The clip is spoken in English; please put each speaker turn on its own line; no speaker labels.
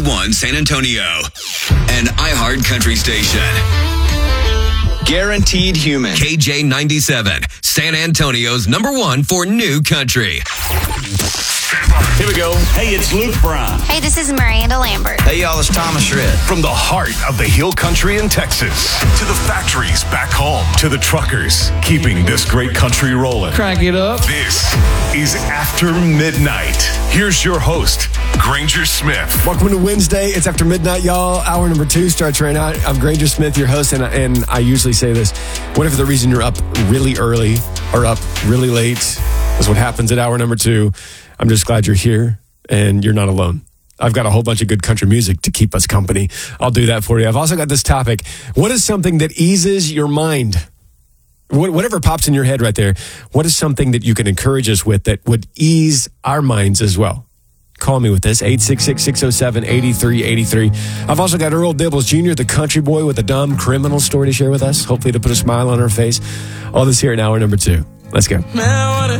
91 San Antonio, an iHeart Country station. Guaranteed Human. KJ97, San Antonio's #1 for new country.
Here we go. Hey, it's Luke Brown.
Hey, this is Miranda Lambert.
Hey, y'all, it's Thomas Shred.
From the heart of the hill country in Texas to the factories back home to the truckers keeping this great country rolling.
Crank it up.
This is After Midnight. Here's your host, Granger Smith.
Welcome to Wednesday. It's After Midnight, y'all. Hour number 2 starts right now. I'm Granger Smith, your host, and I usually say this. Whatever the reason you're up really early or up really late is what happens at hour number 2. I'm just glad you're here and you're not alone. I've got a whole bunch of good country music to keep us company. I'll do that for you. I've also got this topic. What is something that eases your mind? Whatever pops in your head right there, what is something that you can encourage us with that would ease our minds as well? Call me with this, 866-607-8383. I've also got Earl Dibbles Jr., the country boy with a dumb criminal story to share with us, hopefully to put a smile on our face. All this here in hour number 2. Let's go.
Man, what a